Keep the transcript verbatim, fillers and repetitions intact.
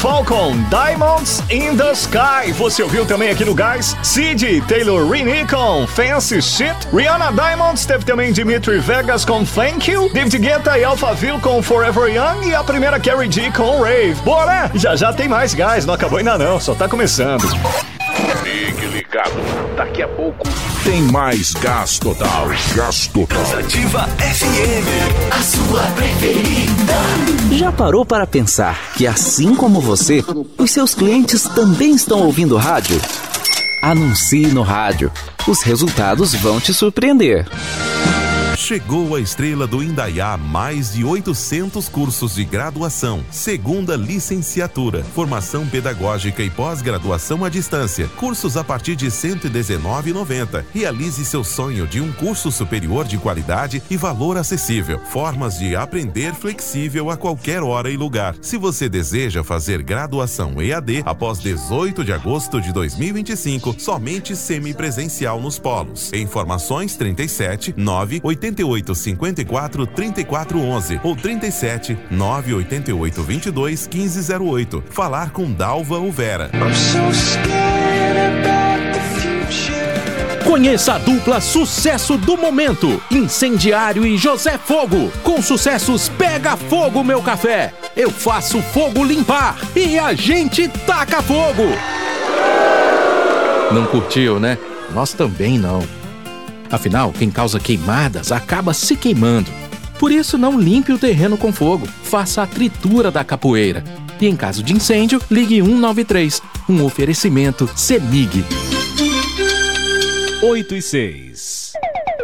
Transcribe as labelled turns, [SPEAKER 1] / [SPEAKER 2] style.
[SPEAKER 1] Paul com Diamonds in the Sky. Você ouviu também aqui no Gás Cid, Taylor Rini com Fancy Shit. Rihanna Diamonds, teve também Dimitri Vegas com Thank You. David Guetta e Alphaville com Forever Young. E a primeira Carrie G com Rave. Bora! Já já tem mais Gás, não acabou ainda não, só tá começando.
[SPEAKER 2] Fique ligado, daqui a pouco
[SPEAKER 3] tem mais Gás Total. Gás Total.
[SPEAKER 4] Ativa F M, a sua preferida.
[SPEAKER 5] Já parou para pensar que, assim como você, os seus clientes também estão ouvindo rádio? Anuncie no rádio. Os resultados vão te surpreender.
[SPEAKER 6] Chegou a estrela do Indaiá, mais de oitocentos cursos de graduação, segunda licenciatura, formação pedagógica e pós-graduação à distância, cursos a partir de cento e dezenove reais e noventa centavos. Realize seu sonho de um curso superior de qualidade e valor acessível. Formas de aprender flexível a qualquer hora e lugar. Se você deseja fazer graduação E A D após dezoito de agosto de dois mil e vinte e cinco, somente semipresencial nos polos. Informações trinta e sete, nove, oitenta e oito, cinquenta e quatro, trinta e quatro, onze ou trinta e sete, nove, oitenta e oito, vinte e dois, quinze zero oito. Falar com Dalva ou Vera.
[SPEAKER 7] Conheça a dupla sucesso do momento, Incendiário e José Fogo, com sucessos Pega Fogo Meu Café, Eu Faço Fogo Limpar e A Gente Taca Fogo. Não curtiu, né? Nós também não. Afinal, quem causa queimadas acaba se queimando. Por isso, não limpe o terreno com fogo. Faça a tritura da capoeira. E em caso de incêndio, ligue um nove três. Um oferecimento CEMIG.
[SPEAKER 1] oito e seis.